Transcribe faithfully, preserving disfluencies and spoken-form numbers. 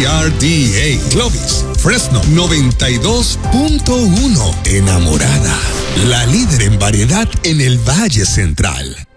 R D A, Clovis, Fresno noventa y dos punto uno, Enamorada, la líder en variedad en el Valle Central.